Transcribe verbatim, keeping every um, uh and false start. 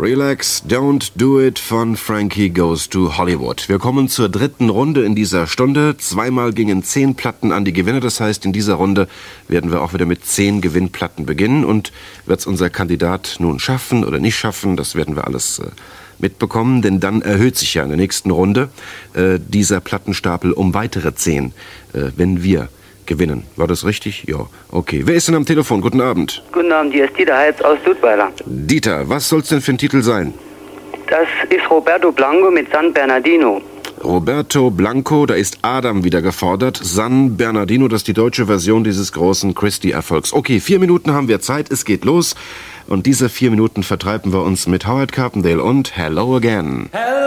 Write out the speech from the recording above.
Relax, Don't Do It von Frankie Goes to Hollywood. Wir kommen zur dritten Runde in dieser Stunde. Zweimal gingen zehn Platten an die Gewinner. Das heißt, in dieser Runde werden wir auch wieder mit zehn Gewinnplatten beginnen. Und wird es unser Kandidat nun schaffen oder nicht schaffen, das werden wir alles äh, mitbekommen. Denn dann erhöht sich ja in der nächsten Runde äh, dieser Plattenstapel um weitere zehn, äh, wenn wir gewinnen. War das richtig? Ja. Okay. Wer ist denn am Telefon? Guten Abend. Guten Abend, hier ist Dieter Heitz aus Dudweiler. Dieter, was soll's denn für ein Titel sein? Das ist Roberto Blanco mit San Bernardino. Roberto Blanco, da ist Adam wieder gefordert. San Bernardino, das ist die deutsche Version dieses großen Christie-Erfolgs. Okay, vier Minuten haben wir Zeit, es geht los. Und diese vier Minuten vertreiben wir uns mit Howard Carpendale und Hello Again. Hello.